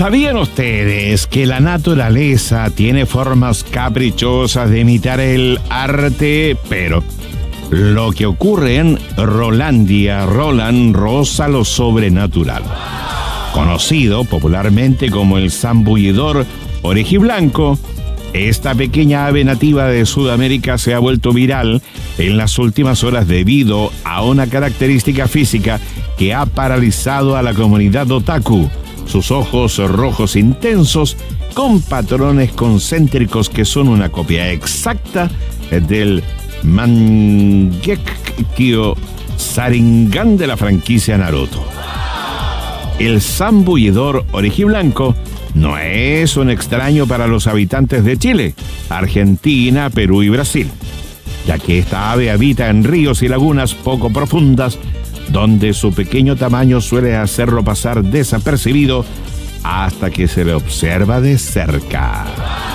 ¿Sabían ustedes que la naturaleza tiene formas caprichosas de imitar el arte? Pero lo que ocurre en Rolandia, Roland roza lo sobrenatural. Conocido popularmente como el zambullidor orejiblanco, esta pequeña ave nativa de Sudamérica se ha vuelto viral en las últimas horas debido a una característica física que ha paralizado a la comunidad otaku. Sus ojos rojos intensos con patrones concéntricos que son una copia exacta del Mangekyo Sharingan de la franquicia Naruto. El zambullidor orejiblanco no es un extraño para los habitantes de Chile, Argentina, Perú y Brasil, ya que esta ave habita en ríos y lagunas poco profundas, donde su pequeño tamaño suele hacerlo pasar desapercibido hasta que se le observa de cerca.